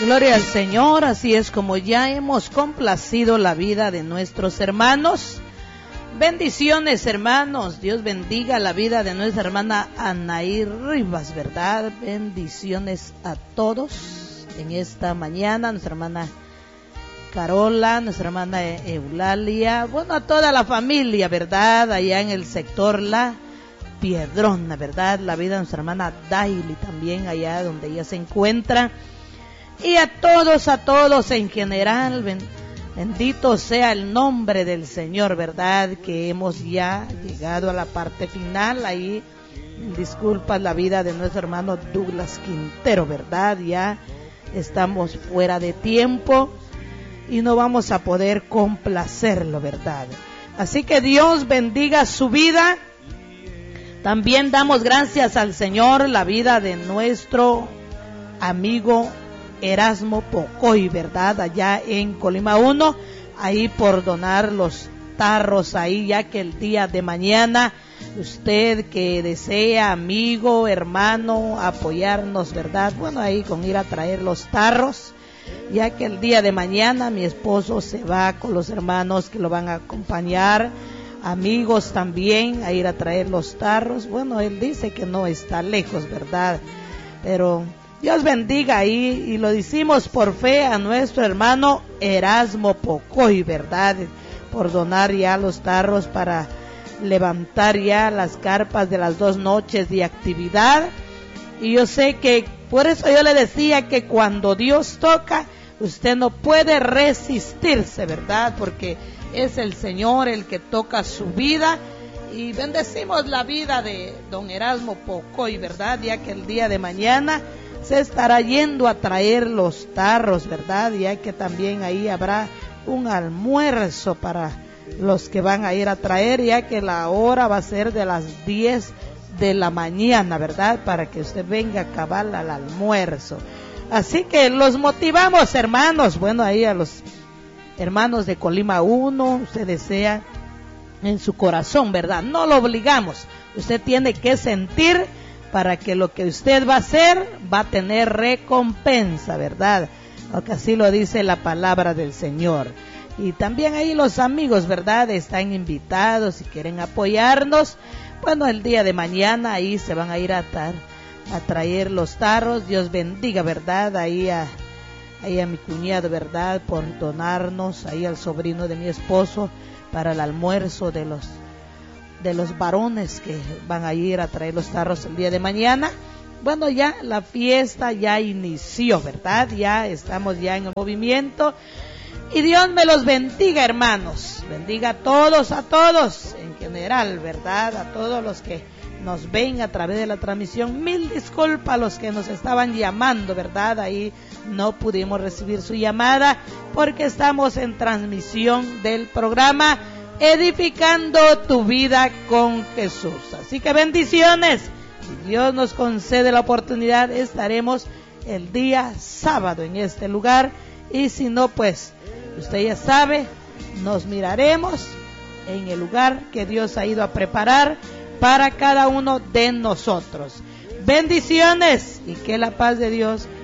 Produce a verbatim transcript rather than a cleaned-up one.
Gloria al Señor, así es como ya hemos complacido la vida de nuestros hermanos. Bendiciones, hermanos. Dios bendiga la vida de nuestra hermana Anaí Rivas, ¿verdad? Bendiciones a todos en esta mañana. Nuestra hermana Carola, nuestra hermana Eulalia, bueno, a toda la familia, ¿verdad? Allá en el sector La Piedrona, ¿verdad? La vida de nuestra hermana Daily también, allá donde ella se encuentra. Y a todos, a todos en general, bendito sea el nombre del Señor, ¿verdad? Que hemos ya llegado a la parte final. Ahí, disculpa la vida de nuestro hermano Douglas Quintero, ¿verdad? Ya estamos fuera de tiempo y no vamos a poder complacerlo, ¿verdad? Así que Dios bendiga su vida. También damos gracias al Señor la vida de nuestro amigo Erasmo Pocoy, ¿verdad? Allá en Colima uno, ahí por donar los tarros ahí, ya que el día de mañana usted que desea, amigo, hermano, apoyarnos, ¿verdad? Bueno, ahí con ir a traer los tarros, ya que el día de mañana mi esposo se va con los hermanos que lo van a acompañar, amigos también, a ir a traer los tarros. Bueno, él dice que no está lejos, ¿verdad? Pero Dios bendiga ahí, y lo decimos por fe a nuestro hermano Erasmo Pocoy, ¿verdad? Por donar ya los tarros para levantar ya las carpas de las dos noches de actividad. Y yo sé que, por eso yo le decía que cuando Dios toca, usted no puede resistirse, ¿verdad? Porque es el Señor el que toca su vida. Y bendecimos la vida de don Erasmo Pocoy, ¿verdad? Ya que el día de mañana se estará yendo a traer los tarros, ¿verdad? Ya que también ahí habrá un almuerzo para los que van a ir a traer, ya que la hora va a ser de las diez de la mañana, ¿verdad? Para que usted venga a cabal al almuerzo. Así que los motivamos, hermanos. Bueno, ahí a los hermanos de Colima uno, usted desea en su corazón, ¿verdad? No lo obligamos. Usted tiene que sentir para que lo que usted va a hacer va a tener recompensa, ¿verdad? Porque así lo dice la palabra del Señor. Y también ahí los amigos, ¿verdad? Están invitados si quieren apoyarnos. Bueno, el día de mañana ahí se van a ir a, tar, a traer los tarros. Dios bendiga, ¿verdad? Ahí a, ahí a mi cuñado, ¿verdad? Por donarnos, ahí al sobrino de mi esposo para el almuerzo de los de los varones que van a ir a traer los tarros el día de mañana. Bueno, ya la fiesta ya inició, ¿verdad? Ya estamos ya en el movimiento. Y Dios me los bendiga, hermanos. Bendiga a todos, a todos, en general, ¿verdad? A todos los que nos ven a través de la transmisión. Mil disculpas a los que nos estaban llamando, ¿verdad? Ahí no pudimos recibir su llamada porque estamos en transmisión del programa Edificando tu vida con Jesús. Así que bendiciones. Si Dios nos concede la oportunidad, estaremos el día sábado en este lugar. Y si no, pues usted ya sabe, nos miraremos en el lugar que Dios ha ido a preparar para cada uno de nosotros. Bendiciones y que la paz de Dios